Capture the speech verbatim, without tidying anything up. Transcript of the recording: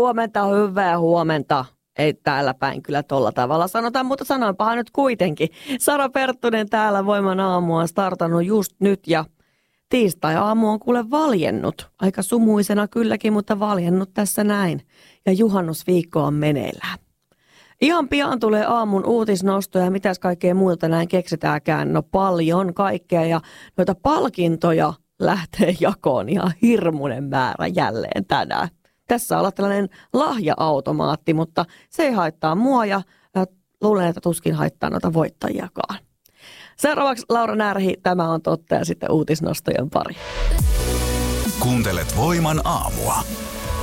huomenta, hyvää huomenta. Ei täällä päin kyllä tolla tavalla sanota, mutta sanoinpahan nyt kuitenkin. Sara Perttunen täällä Voiman aamua startannut just nyt ja tiistai-aamu on kuule valjennut. Aika sumuisena kylläkin, mutta valjennut tässä näin. Ja juhannusviikko on meneillään. Ihan pian tulee aamun uutisnostoja ja mitäs kaikkea muilta näin keksitäänkään. No paljon kaikkea ja noita palkintoja lähtee jakoon ihan hirmuinen määrä jälleen tänään. Tässä on tällainen lahja-automaatti, mutta se ei haittaa mua ja luulen, että tuskin haittaa noita voittajiakaan. Seuraavaksi Laura Närhi, tämä on totta ja sitten uutisnostojen pari. Kuuntelet Voiman aamua.